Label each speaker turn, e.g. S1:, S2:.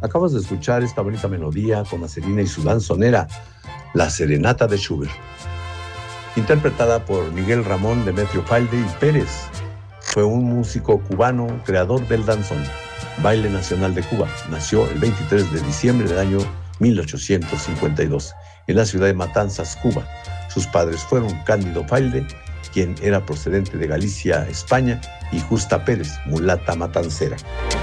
S1: Acabas de escuchar esta bonita melodía con Marcelina y su danzonera, La Serenata de Schubert, interpretada por Miguel Ramón Demetrio Falde y Pérez. Fue un músico cubano, creador del danzón, baile nacional de Cuba. Nació el 23 de diciembre del año 1852 en la ciudad de Matanzas, Cuba. Sus padres fueron Cándido Falde, quien era procedente de Galicia, España, y Justa Pérez, mulata matancera.